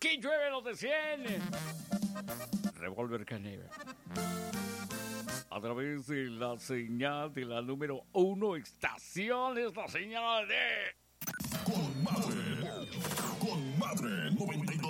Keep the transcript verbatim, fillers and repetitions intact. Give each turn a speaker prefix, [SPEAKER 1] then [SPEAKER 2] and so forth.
[SPEAKER 1] Aquí llueve los de cien. Revolver Caneva. A través de la señal de la número uno, estación, es la señal de...
[SPEAKER 2] Con madre, con madre noventa y